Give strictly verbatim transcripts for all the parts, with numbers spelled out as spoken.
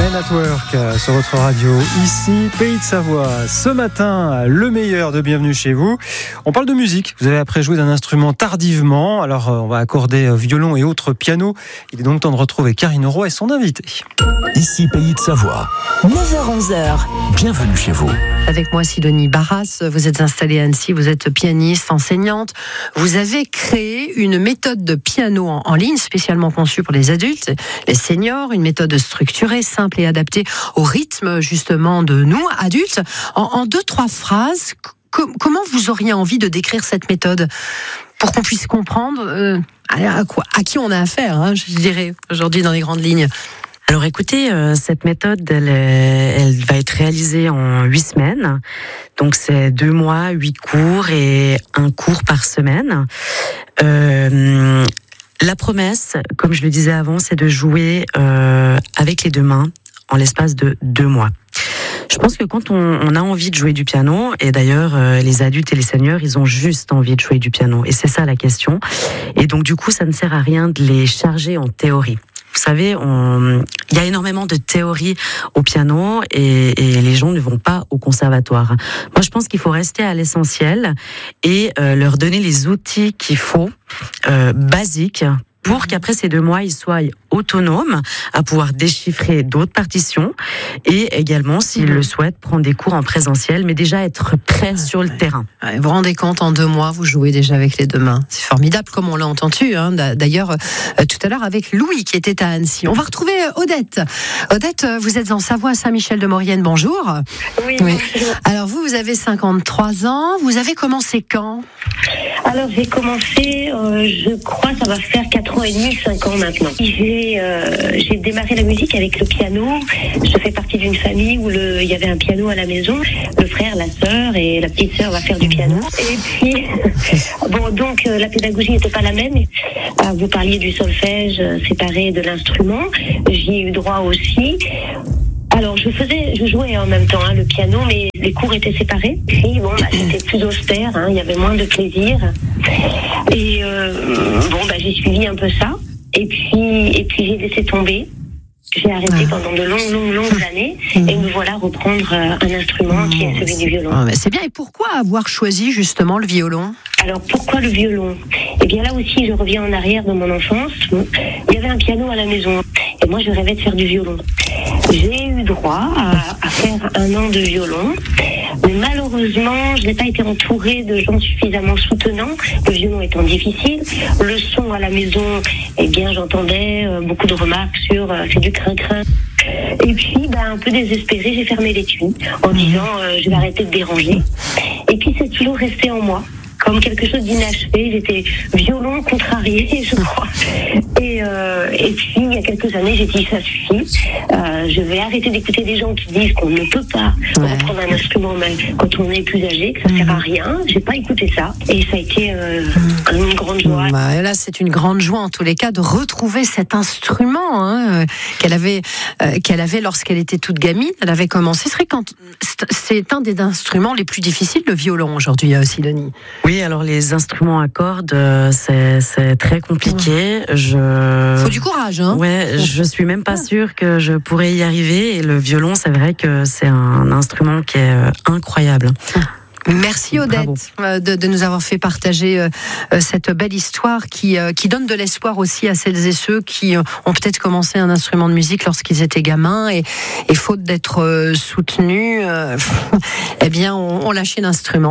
Men at Work sur votre radio, ici Pays de Savoie. Ce matin, le meilleur de Bienvenue chez vous. On parle de musique. Vous avez après joué d'un instrument tardivement. Alors on va accorder violon et autres pianos. Il est donc temps de retrouver Karine Roy et son invité. Ici Pays de Savoie. neuf heures onze heures. Bienvenue chez vous. Avec moi Sidonie Barras, vous êtes installée à Annecy, vous êtes pianiste, enseignante. Vous avez créé une méthode de piano en, en ligne spécialement conçue pour les adultes, les seniors, une méthode structurée, simple et adaptée au rythme justement de nous, adultes. En, en deux, trois phrases, com- comment vous auriez envie de décrire cette méthode pour qu'on puisse comprendre euh, à, quoi, à qui on a affaire, hein, je dirais, aujourd'hui dans les grandes lignes? Alors écoutez, euh, cette méthode, elle, elle va être réalisée en huit semaines. Donc c'est deux mois, huit cours et un cours par semaine. Euh, la promesse, comme je le disais avant, c'est de jouer euh, avec les deux mains en l'espace de deux mois. Je pense que quand on, on a envie de jouer du piano, et d'ailleurs euh, les adultes et les seniors, ils ont juste envie de jouer du piano, et c'est ça la question. Et donc du coup, ça ne sert à rien de les charger en théorie. Vous savez, on... il y a énormément de théorie au piano et, et les gens ne vont pas au conservatoire. Moi, je pense qu'il faut rester à l'essentiel et euh, leur donner les outils qu'il faut, euh, basiques, pour qu'après ces deux mois, ils soient autonomes à pouvoir déchiffrer d'autres partitions et également, s'ils mmh. le souhaitent, prendre des cours en présentiel, mais déjà être prêts sur le terrain. Vous vous rendez compte, en deux mois, vous jouez déjà avec les deux mains. C'est formidable, comme on l'a entendu, hein. D'ailleurs, euh, tout à l'heure, avec Louis, qui était à Annecy. On va retrouver Odette. Odette, vous êtes en Savoie, Saint-Michel-de-Maurienne. Bonjour. Oui, oui. Bonjour. Alors, vous, vous avez cinquante-trois ans. Vous avez commencé quand? Alors, j'ai commencé, euh, je crois, ça va faire quatre ans et demi, cinq ans maintenant. J'ai, euh, j'ai démarré la musique avec le piano. Je fais partie d'une famille où le, il y avait un piano à la maison. Le frère, la sœur et la petite sœur va faire du piano. Et puis, bon, donc, euh, la pédagogie n'était pas la même. Euh, vous parliez du solfège euh, séparé de l'instrument. J'y ai eu droit aussi. Alors, je faisais, je jouais en même temps hein, le piano, mais les cours étaient séparés. Puis, bon, bah, c'était plus austère, hein, il y avait moins de plaisir. Et euh, bon, bah, j'ai suivi un peu ça. Et puis, et puis j'ai laissé tomber. J'ai arrêté pendant de longues, longues, longues années. Et me voilà reprendre un instrument qui est celui du violon. Ah, c'est bien. Et pourquoi avoir choisi justement le violon? Alors, pourquoi le violon? Eh bien, là aussi, je reviens en arrière dans mon enfance. Il y avait un piano à la maison. Et moi, je rêvais de faire du violon. J'ai eu droit à, à faire un an de violon. Mais malheureusement, je n'ai pas été entourée de gens suffisamment soutenants. Le violon étant difficile. Le son à la maison, eh bien, j'entendais beaucoup de remarques sur euh, c'est du crin-crin. Et puis, ben, un peu désespérée, j'ai fermé l'étui en disant euh, je vais arrêter de déranger. Et puis, c'est toujours resté en moi. Comme quelque chose d'inachevé, j'étais violon contrarié, je crois. Et, euh, et puis, il y a quelques années, j'ai dit, ça suffit. Euh, je vais arrêter d'écouter des gens qui disent qu'on ne peut pas ouais. reprendre un instrument même quand on est plus âgé, que ça ne sert à rien. J'ai pas écouté ça. Et ça a été euh, une grande joie. Bah, là, c'est une grande joie, en tous les cas, de retrouver cet instrument hein, qu'elle avait, euh, qu'elle avait lorsqu'elle était toute gamine. Elle avait commencé. C'est vrai, quand c'est un des instruments les plus difficiles, le violon, aujourd'hui, euh, Sidonie. Oui, alors les instruments à cordes, c'est, c'est très compliqué. Je... Faut du courage, hein. Ouais, je suis même pas sûre que je pourrais y arriver. Et le violon, c'est vrai que c'est un instrument qui est incroyable. Merci Odette de, de nous avoir fait partager euh, cette belle histoire qui, euh, qui donne de l'espoir aussi à celles et ceux qui euh, ont peut-être commencé un instrument de musique lorsqu'ils étaient gamins et, et faute d'être euh, soutenus, euh, eh bien on, on lâchait l'instrument.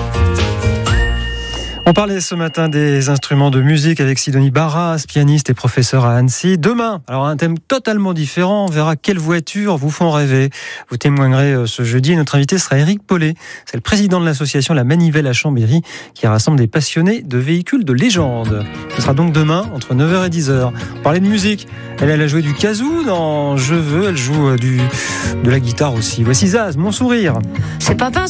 On parlait ce matin des instruments de musique avec Sidonie Barras, pianiste et professeur à Annecy. Demain, alors un thème totalement différent, on verra quelles voitures vous font rêver. Vous témoignerez ce jeudi et notre invité sera Éric Paulet. C'est le président de l'association La Manivelle à Chambéry qui rassemble des passionnés de véhicules de légende. Ce sera donc demain entre neuf heures et dix heures. On parlait de musique. Elle, elle a joué du kazoo dans Je veux, elle joue du, de la guitare aussi. Voici Zaz, Mon sourire. C'est papa.